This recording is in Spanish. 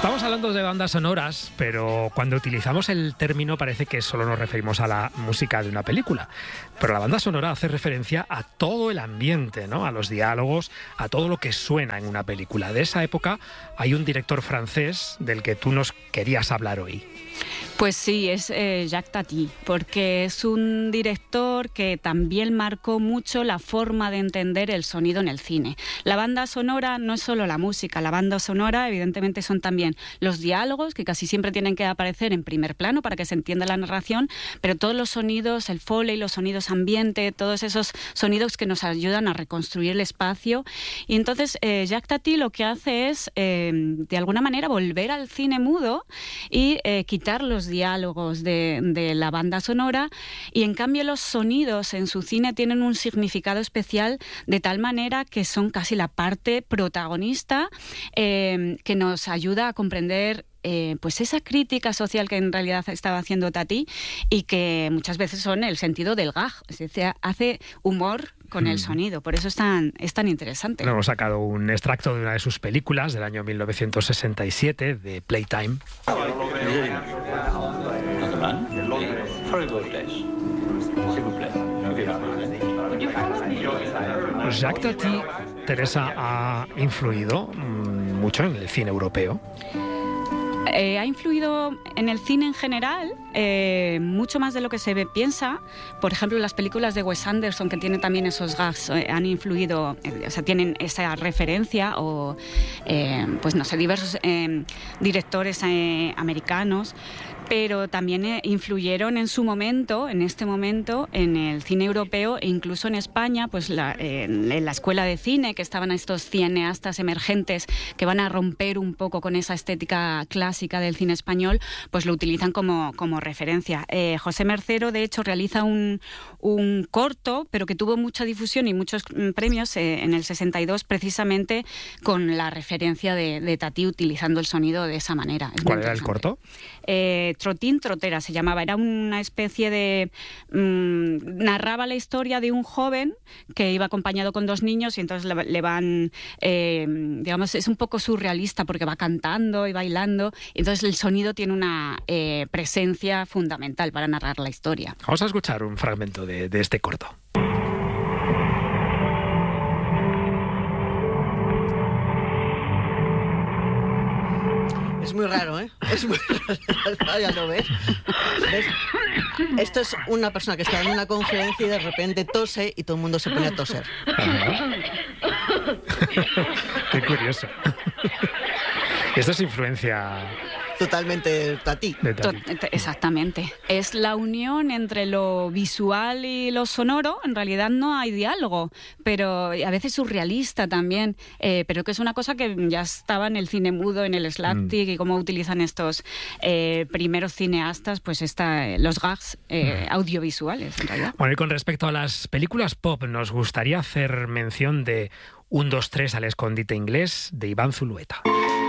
Estamos hablando de bandas sonoras, pero cuando utilizamos el término parece que solo nos referimos a la música de una película. Pero la banda sonora hace referencia a todo el ambiente, ¿no? A los diálogos, a todo lo que suena en una película. De esa época hay un director francés del que tú nos querías hablar hoy. Pues sí, es Jacques Tati, porque es un director que también marcó mucho la forma de entender el sonido en el cine. La banda sonora no es solo la música, la banda sonora evidentemente son también los diálogos, que casi siempre tienen que aparecer en primer plano para que se entienda la narración, pero todos los sonidos, el foley, los sonidos ambiente, todos esos sonidos que nos ayudan a reconstruir el espacio. Y entonces Jacques Tati lo que hace es, de alguna manera, volver al cine mudo y quitar los diálogos de la banda sonora, y en cambio los sonidos en su cine tienen un significado especial, de tal manera que son casi la parte protagonista que nos ayuda a comprender pues esa crítica social que en realidad estaba haciendo Tati, y que muchas veces son el sentido del gag, es decir, hace humor con el sonido, por eso es tan interesante. Hemos sacado un extracto de una de sus películas del año 1967, de Playtime. Jacques Tati, Teresa, ha influido mucho en el cine europeo. Ha influido en el cine en general, mucho más de lo que se piensa. Por ejemplo, las películas de Wes Anderson, que tienen también esos gags, han influido, o sea, tienen esa referencia, o pues no sé, diversos directores americanos, pero también influyeron en su momento, en este momento, en el cine europeo e incluso en España, pues en la escuela de cine, que estaban estos cineastas emergentes que van a romper un poco con esa estética clásica del cine español, pues lo utilizan como referencia. José Mercero, de hecho, realiza un corto, pero que tuvo mucha difusión y muchos premios en el 62, precisamente con la referencia de Tati, utilizando el sonido de esa manera. ¿Cuál era el corto? Trotín Trotera se llamaba. Era una especie de... narraba la historia de un joven que iba acompañado con dos niños, y entonces le van... digamos, es un poco surrealista porque va cantando y bailando, y entonces el sonido tiene una presencia fundamental para narrar la historia. Vamos a escuchar un fragmento de este corto. Es muy raro, ¿eh? Es muy raro. ¿Ya lo ves? ¿Ves? Esto es una persona que está en una conferencia y de repente tose y todo el mundo se pone a toser. Qué curioso. Esto es influencia... Totalmente Tati. Exactamente. Es la unión entre lo visual y lo sonoro. En realidad no hay diálogo, pero a veces surrealista también, pero que es una cosa que ya estaba en el cine mudo, en el slapstick, y cómo utilizan estos primeros cineastas, pues los gags audiovisuales, en realidad. Bueno, y con respecto a las películas pop, nos gustaría hacer mención de 1, 2, 3 al escondite inglés, de Iván Zulueta.